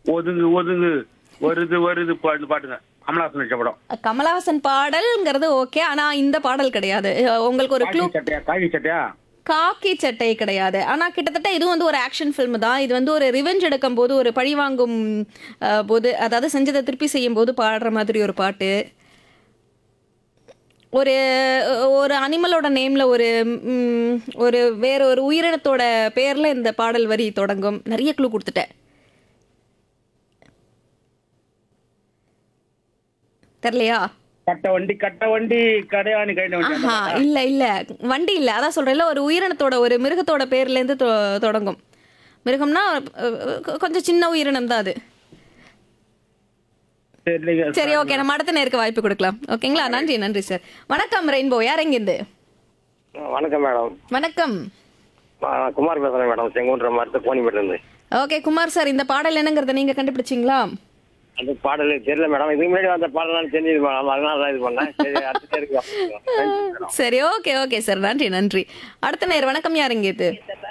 ஒதுங்கு ஒதுங்கு வருது வருது பாட்டுங்க கமலஹாசன் நடிச்ச படம். கமலஹாசன் பாடல்ங்கிறது ஓகே, ஆனா இந்த பாடல் கிடையாது. உங்களுக்கு ஒரு க்ளூ. காக்கி சட்டையா? காக்கி சட்டை கிடையாது. ஆனா கிட்டத்தட்ட இது வந்து ஒரு ஆக்ஷன் ஃபிலிம் தான். இது வந்து ஒரு ரிவெஞ்ச் எடுக்கும் போது, ஒரு பழி வாங்கும் போது, அதாவது செஞ்சதை திருப்பி செய்யும் போது பாடுற மாதிரி ஒரு பாட்டு. ஒரு ஒரு அனிமலோட நேம்ல ஒரு வேற ஒரு உயிரினத்தோட பேர்ல இந்த பாடல் வரி தொடங்கும். நிறைய க்ளூ கொடுத்துட்டேன். தெரியலையா? கட்ட வண்டி கடையாணி கைண்ட வண்டி. ஆஹா, இல்ல இல்ல, வண்டி இல்ல. அதான் சொல்றேன்ல, ஒரு உயிரினத்தோட, ஒரு மிருகத்தோட பேர்ல இருந்து தொடங்கும். மிருகம்னா கொஞ்சம் சின்ன உயிரினம் தான் அது. சரி, ஓகே, நம்ம அடுத்த நேருக்கு வாய்ப்பு கொடுக்கலாம். ஓகேங்களா? நன்றி நன்றி சார். வணக்கம் ரெயின்போ. யார் எங்கிருந்து? வணக்கம் மேடம். வணக்கம். குமார் பேசுறேன் மேடம், செங்குன்ற மாதிரி கோணிப்பேட்டில இருந்து. ஓகே குமார் சார், இந்த பாடல் என்னங்கறத நீங்க கண்டுபிடிச்சீங்களா? அந்த பாடல் தெரியல மேடம், இதுக்கு முன்னாடி அந்த பாடலாம் தெரிஞ்சது மேடம், அதனால தான் இது பண்ணேன். சரி, அடுத்த நேருக்கு. சரி, ஓகே ஓகே சார், நன்றி நன்றி. அடுத்த நேர். வணக்கம். யார் எங்கிருந்து?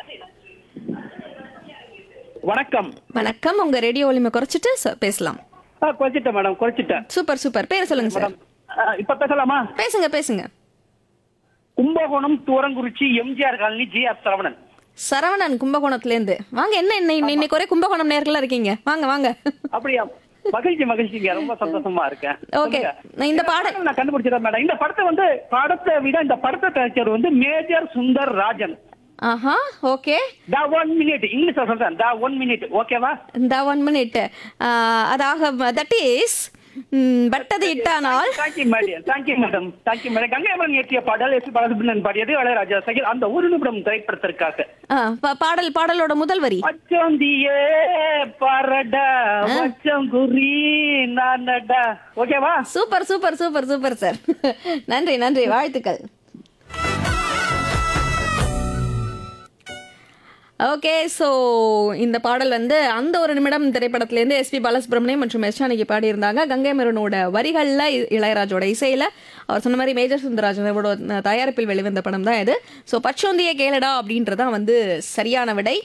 வணக்கம். வணக்கம். உங்க ரேடியோ வால்யூமை குறைச்சிட்டு பேசலாம். குறைச்சிட்டேன் மேடம், குறைச்சிட்டேன். Super super. பேர் சொல்லுங்க சார். இப்ப பேசலாமா? பேசுங்க பேசுங்க. Kumbakonam Thurangurichi MGR colony GR. சரவணன். சரவணன் கும்பகோணத்துல இருந்து. வாங்க. என்ன இன்னைக்கு ஒரே கும்பகோணம் நேர்களா இருக்கீங்க. வாங்க வாங்க. அப்படியா? மகிழ்ச்சிங்க, ரொம்ப சந்தோஷமா இருக்கேன். ஓகே, இந்த பாடல் நான் கண்டுபிடிச்சிட்டேன் மேடம். இந்த படத்தை விட இந்த படத்தை தயாரிச்சவர் வந்து major Sundar Rajan. Aha, okay. The 1 minute இங்கிலீஷ்ல சொல்றேன். The 1 minute, ஓகேவா? The 1 minute. அதாக தட் இஸ் பட்டது இட்டானால். Thank you madam. Ganga Amaran இயற்றிய பாடல் எஸ். பாலசுப்ரமணியன் பாடியது, இளையராஜா சகில். அந்த ஒரு நிமிடம் திரைப்படத்திற்காக பாடலோட முதல் வரி. பச்சோந்தியே பரடா பச்சங்குரி நானடா. ஓகேவா? Super super super super sir. நன்றி நன்றி, வாழ்த்துக்கள். ஓகே, ஸோ இந்த பாடல் வந்து அந்த ஒரு நிமிடம் திரைப்படத்திலேருந்து எஸ்பி பாலசுப்ரமணியம் மற்றும் எஸ் ஜானகி பாடியிருந்தாங்க. கங்கை அமரனோட வரிகளில், இளையராஜோட இசையில், அவர் சொன்ன மாதிரி மேஜர் சுந்தரராஜனோட தயாரிப்பில் வெளிவந்த படம் தான் இது. ஸோ பச்சோந்திய கேளடா அப்படின்றதான் வந்து சரியான விடை.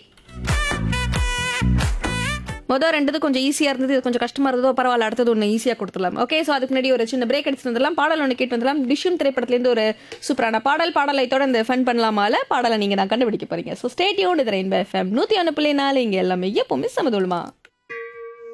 மொதல் ரெண்டு கொஞ்சம் ஈஸியாக இருந்தது, இது கொஞ்சம் கஷ்டமாக இருந்ததோ பரவாயில்ல, அடுத்தது ஒன்று ஈஸியாக கொடுத்துடலாம். ஓகே, ஸோ அதுக்கு முன்னாடி ஒரு சின்ன பிரேக் எடுத்துட்டு வந்துடலாம். பாடல் ஒன்று கேட்டு வந்துடலாம். டிஷ்யூம் திரைப்படத்துலேருந்து ஒரு சூப்பரான பாடலை தொடர்ந்து ஃபன் பண்ணலாமால பாடலை நீங்கள் நான் கண்டுபிடிக்க போறீங்க. So stay tuned. இது ரெயின்போ எஃப்எம் 101.4. இங்கே எல்லாமே எப்பவுமே சமதுலமா.